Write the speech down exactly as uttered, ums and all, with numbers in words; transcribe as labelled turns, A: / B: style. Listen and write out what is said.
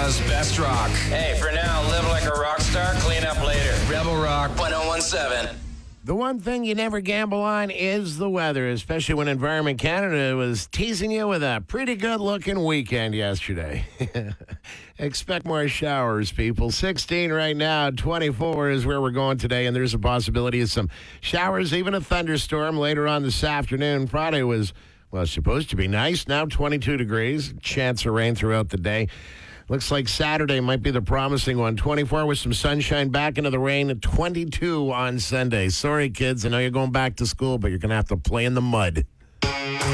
A: Ottawa's best rock.
B: Hey, for now, live like a rock star, clean up later.
A: Rebel Rock.
B: one oh one seven.
C: The one thing you never gamble on is the weather, especially when Environment Canada was teasing you with a pretty good-looking weekend yesterday. Expect more showers, people. sixteen right now, twenty-four is where we're going today, and there's a possibility of some showers, even a thunderstorm later on this afternoon. Friday was, well, supposed to be nice. Now twenty-two degrees, chance of rain throughout the day. Looks like Saturday might be the promising one. twenty-four with some sunshine, back into the rain at twenty-two on Sunday. Sorry, kids. I know you're going back to school, but you're going to have to play in the mud.